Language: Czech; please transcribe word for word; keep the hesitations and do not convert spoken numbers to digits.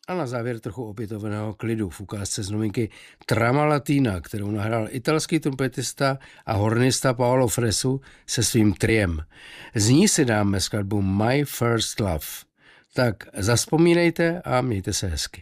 A na závěr trochu opětovného klidu v ukázce z novinky Trama Latina, kterou nahrál italský trumpetista a hornista Paolo Fresu se svým triem. Z ní si dáme skladbu My First Love. Tak zazpomínejte a mějte se hezky.